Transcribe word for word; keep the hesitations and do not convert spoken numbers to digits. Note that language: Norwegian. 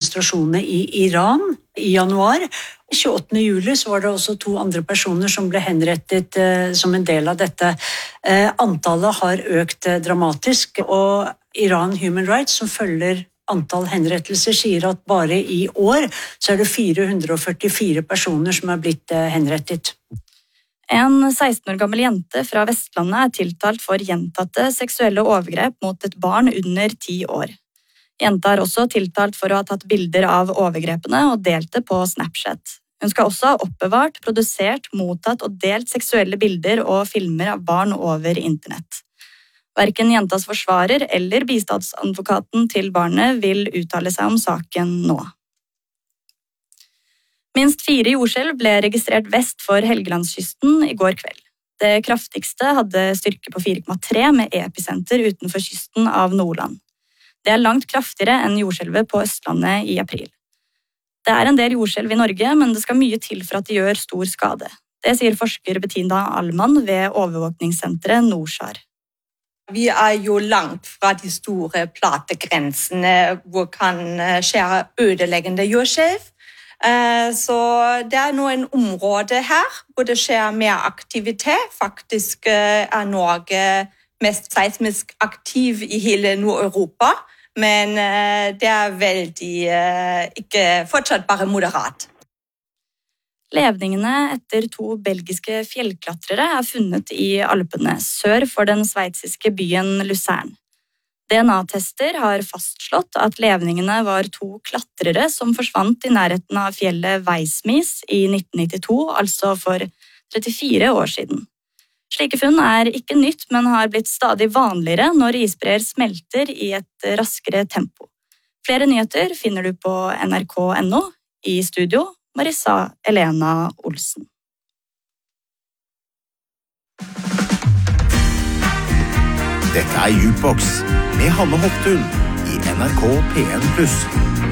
demonstrasjonene i Iran i januar. tjueåttende juli så var det også to andre personer som ble henrettet eh, som en del av dette. Eh, antallet har økt eh, dramatisk, og Iran Human Rights, som følger antall henrettelser, sier at bare i år så er det fire hundre førtifire personer som er blitt eh, henrettet. En seksten år gammel jente fra Vestlandet er tiltalt for gjentatte seksuelle overgrep mot et barn under ti år. Jenta er også tiltalt for å ha tatt bilder av overgrepene og delt det på Snapchat. Hun skal også ha oppbevart, produsert, mottatt og delt seksuelle bilder og filmer av barn over internett. Hverken jentas forsvarer eller bistandsadvokaten til barnet vil uttale seg om saken nå. Minst fire jordskjelv ble registrert vest for Helgelandskysten i går kveld. Det kraftigste hadde styrke på fire komma tre med episenter utenfor kysten av Nordland. Det er langt kraftigere enn jordskjelvet på Østlandet i april. Det er en del jordskjelv i Norge, men det skal mye til for at det gjør stor skade. Det sier forsker Bettina Allmann ved overvåkningssenteret NORSAR. Vi er jo langt fra de store plategrensene hvor kan skje ødeleggende jordskjelv. Så det er nå en område her hvor det skjer mer aktivitet. Faktisk er Norge mest seismisk aktiv i hele Nord-Europa, men det er veldig ikke fortsatt bare moderat. Levningene etter to belgiske fjellklatrere er funnet i Alpene, sør for den sveitsiske byen Luzern. D N A-tester har fastslått at levningene var to klatrere som forsvant i nærheten av fjellet Weissmies i nitten nittito, altså for trettifire år siden. Slike funn er ikke nytt, men har blitt stadig vanligere når isbreer smelter i et raskere tempo. Flere nyheter finner du på N R K punktum N O. I studio, Marissa Elena Olsen. Dette er Jukebox med Hanne Hoftun i N R K P en pluss.